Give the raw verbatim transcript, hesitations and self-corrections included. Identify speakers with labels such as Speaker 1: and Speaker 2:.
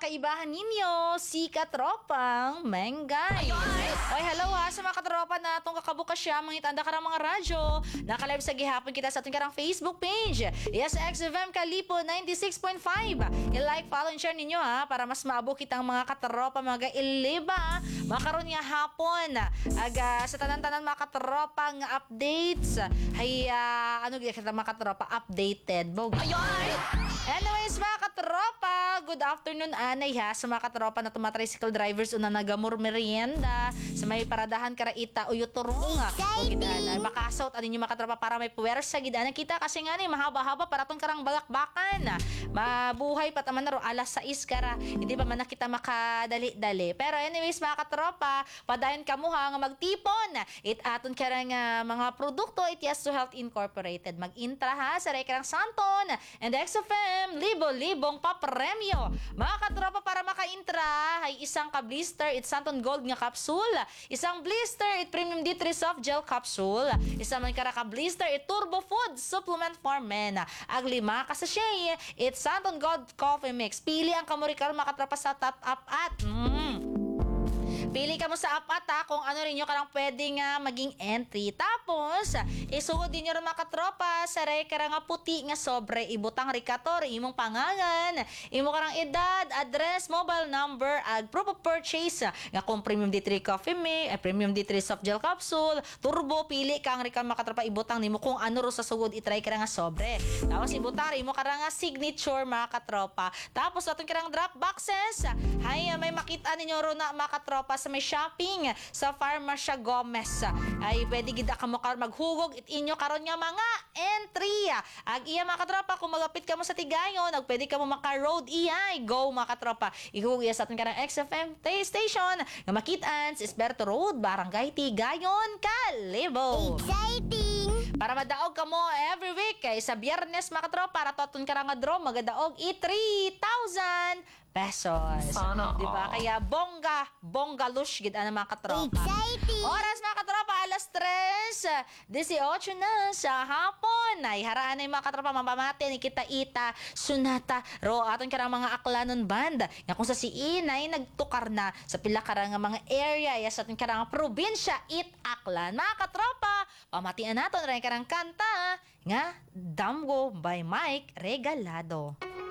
Speaker 1: kaibahan ninyo, si Katropang Menggay. Oy, hello ha sa mga katropa na itong kakabukas siya, mga itanda ka ng mga radyo. Nakalive sa gihapon kita sa ating karang Facebook page. Yes, X F M Kalipo ninety-six point five. I-like, follow, and share ninyo ha para mas maabo kitang mga katropa, mga iliba. Makaroon nga hapon. Aga, sa tanan-tanan mga katropang updates. Ay, uh, ano kita mga katropa, updated. Bog. Anyways, mga katropa, good afternoon anay ha sa mga katropa na tumatricycle drivers una nagamur merienda sa may paradahan karaita uyo turong o gidana makasot ano yung mga katropa para may puwersa gidana kita kasi nga ni mahaba-haba para tong karang balakbakan mabuhay pa taman na ro alas sais kara hindi pa man na kita makadali-dali pero anyways mga katropa padayon kamo ha nga magtipon it aton karang uh, mga produkto it yes to Health Incorporated mag-intra ha sa Rekarang Santon and X F M libo-libong papremyo mga katropa para maka-intra ay isang ka-blister it Santon Gold nga capsule isang blister it Premium D three Soft Gel capsule isang man kara ka-blister it Turbo Food Supplement for Men ag lima ka sachet it Santon Gold Coffee Mix pili ang kamurikar mga katropa sa top up at mm. Pili ka mo sa apat ha, kung ano rin nyo karang pwedeng uh, maging entry. Tapos, isugod din nyo rin mga katropa sa rekara nga puti nga sobre ibutang rekator, imong pangalan, imo karang edad, address, mobile number, ag proof of purchase nga kung Premium D three Coffee Mix, eh, Premium D three Soft Gel Capsule, Turbo, pili kang reka mga katropa ibutang nimo kung ano ro sa sugod itry ka nga sobre. Tapos ibutang imo karang nga signature mga katropa. Tapos atong karang drop boxes, hay may makita ninyo ro na mga katropa sa may shopping sa Farmacia Gomez ay pwede gid ka mo kar maghugog it inyo karon nga mga entry ag iya mga katropa kung magapit ka mo sa Tigayon ag pwede ka mo maka road iya go mga katropa ihugog iya sa aton karang X F M station nga makit-an sa Esperto Road Barangay Tigayon Kalibo
Speaker 2: Exciting!
Speaker 1: para madaog ka mo every week kay sa Biyernes mga katropa para to aton karang nga draw magadaog i three thousand pesos.
Speaker 3: Sana
Speaker 1: di ba? Kaya bongga, bongga lush gid ana mga katropa.
Speaker 2: Exciting!
Speaker 1: Oras mga katropa alas tres, eighteen na sa hapon. Ay haraan ay mga katropa mamamati ni kita ita sunata ro aton karang mga aklanon band. Nga kung sa si Inay nagtukar na sa pila karang mga area ya sa aton karang probinsya it Aklan. Mga katropa, pamatian naton ray karang kanta nga Damgo by Mike Regalado.